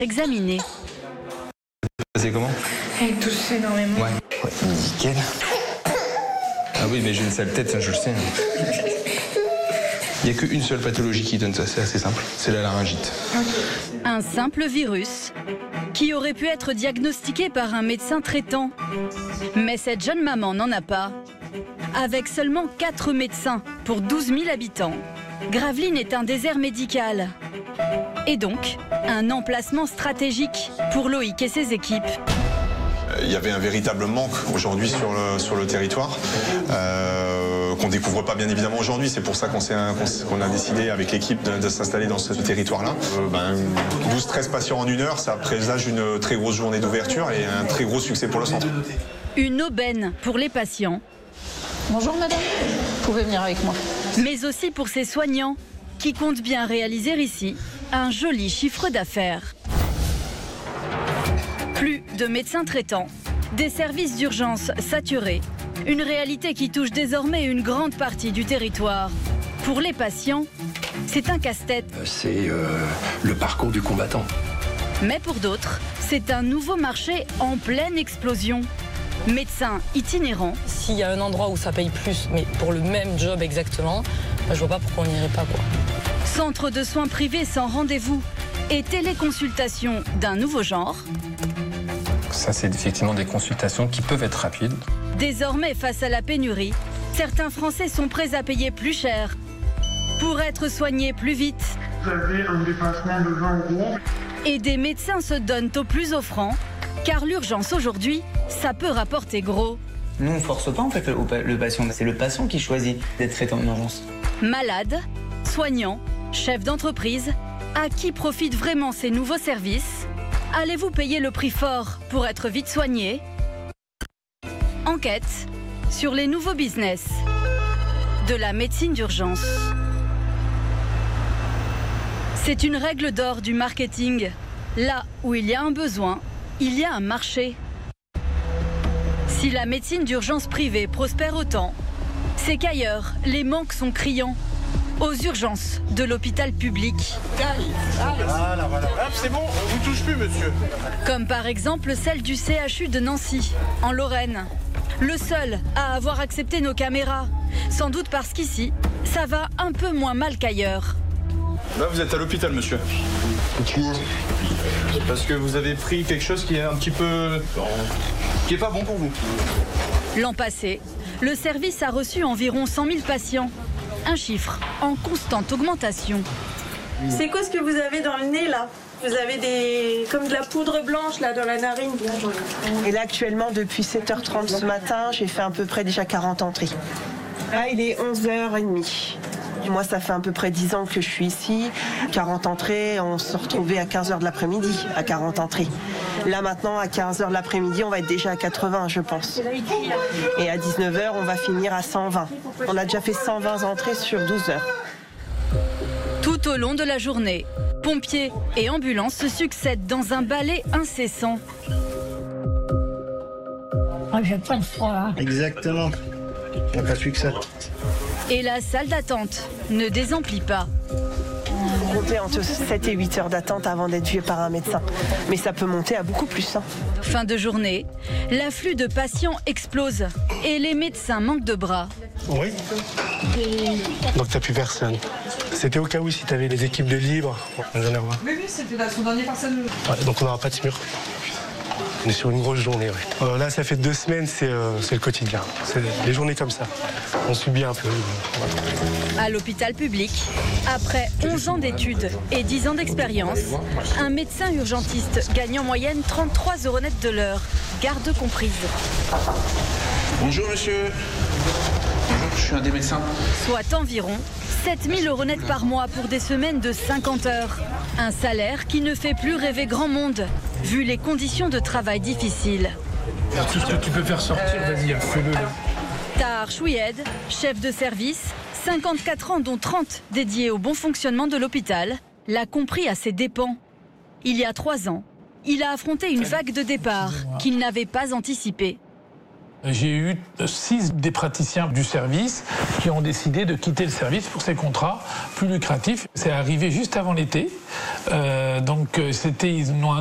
examiné. C'est comment? Elle tousse énormément. Ouais, nickel. Ah oui, mais j'ai une sale tête, ça, je le sais. Il n'y a qu'une seule pathologie qui donne ça, c'est assez simple. C'est la laryngite. Un simple virus qui aurait pu être diagnostiqué par un médecin traitant. Mais cette jeune maman n'en a pas. Avec seulement 4 médecins pour 12 000 habitants, Gravelines est un désert médical. Et donc, un emplacement stratégique pour Loïc et ses équipes. Il y avait un véritable manque aujourd'hui sur le territoire, qu'on ne découvre pas bien évidemment aujourd'hui. C'est pour ça qu'on a décidé avec l'équipe de s'installer dans ce territoire-là. 12-13 patients en 1 heure, ça présage une très grosse journée d'ouverture et un très gros succès pour le centre. Une aubaine pour les patients. Bonjour madame, vous pouvez venir avec moi. Mais aussi pour ses soignants, qui comptent bien réaliser ici un joli chiffre d'affaires. Plus de médecins traitants, des services d'urgence saturés, une réalité qui touche désormais une grande partie du territoire. Pour les patients, c'est un casse-tête. C'est le parcours du combattant. Mais pour d'autres, c'est un nouveau marché en pleine explosion. Médecins itinérants. S'il y a un endroit où ça paye plus, mais pour le même job exactement, je vois pas pourquoi on n'irait pas, quoi. Centre de soins privés sans rendez-vous et téléconsultation d'un nouveau genre. Ça, c'est effectivement des consultations qui peuvent être rapides. Désormais, face à la pénurie, certains Français sont prêts à payer plus cher pour être soignés plus vite. Vous avez un dépassement de 20 €. Et des médecins se donnent au plus offrant, car l'urgence aujourd'hui, ça peut rapporter gros. Nous, on ne force pas en fait le patient. C'est le patient qui choisit d'être traité en urgence. Malades, soignants, chefs d'entreprise, à qui profitent vraiment ces nouveaux services? Allez-vous payer le prix fort pour être vite soigné? Enquête sur les nouveaux business de la médecine d'urgence. C'est une règle d'or du marketing. Là où il y a un besoin, il y a un marché. Si la médecine d'urgence privée prospère autant, c'est qu'ailleurs, les manques sont criants. Aux urgences de l'hôpital public. Voilà. Hop, c'est bon, on vous touche plus, monsieur. Comme par exemple celle du CHU de Nancy, en Lorraine. Le seul à avoir accepté nos caméras. Sans doute parce qu'ici, ça va un peu moins mal qu'ailleurs. Là, vous êtes à l'hôpital, monsieur. Pourquoi? Parce que vous avez pris quelque chose qui est un petit peu... qui est pas bon pour vous. L'an passé, le service a reçu environ 100 000 patients. Un chiffre en constante augmentation. C'est quoi ce que vous avez dans le nez là? Vous avez comme de la poudre blanche là dans la narine. Et là actuellement depuis 7h30 ce matin, j'ai fait à peu près déjà 40 entrées. Là il est 11h30. Moi ça fait à peu près 10 ans que je suis ici. 40 entrées, on se retrouvait à 15h de l'après-midi à 40 entrées. Là maintenant à 15h de l'après-midi on va être déjà à 80 je pense. Et à 19h on va finir à 120. On a déjà fait 120 entrées sur 12 heures. Tout au long de la journée, pompiers et ambulances se succèdent dans un balai incessant. J'ai pas le froid là. Exactement. Il n'y a pas plus que ça. Et la salle d'attente ne désemplit pas. On comptait entre 7 et 8 heures d'attente avant d'être vu par un médecin. Mais ça peut monter à beaucoup plus. Fin de journée, l'afflux de patients explose et les médecins manquent de bras. Oui. Donc t'as plus personne. C'était au cas où si t'avais les équipes de libre. Oui, c'était son dernier personne. Ouais, donc on n'aura pas de mur. On est sur une grosse journée. Ouais. Là, ça fait 2 semaines, c'est le quotidien. C'est des journées comme ça. On subit un peu. À l'hôpital public, après 11 ans d'études et 10 ans d'expérience, un médecin urgentiste gagne en moyenne 33 € net de l'heure, garde comprise. Bonjour, monsieur. Bonjour, je suis un des médecins. Soit environ 7 000 € net par mois pour des semaines de 50 heures. Un salaire qui ne fait plus rêver grand monde, vu les conditions de travail difficiles. Tout ce que tu peux faire sortir, vas-y, fais-le. Tahar Chouied, chef de service, 54 ans dont 30 dédiés au bon fonctionnement de l'hôpital, l'a compris à ses dépens. Il y a 3 ans, il a affronté une vague de départ qu'il n'avait pas anticipée. J'ai eu 6 des praticiens du service qui ont décidé de quitter le service pour ces contrats plus lucratifs. C'est arrivé juste avant l'été. Donc ils ont